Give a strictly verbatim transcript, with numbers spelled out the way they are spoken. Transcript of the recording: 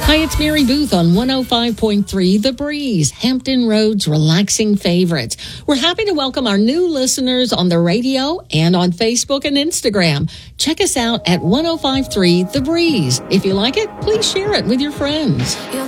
Hi, it's Mary Booth on one oh five point three The Breeze, Hampton Road's relaxing favorites. We're happy to welcome our new listeners on the radio and on Facebook and Instagram. Check us out at one oh five point three The Breeze. If you like it, please share it with your friends.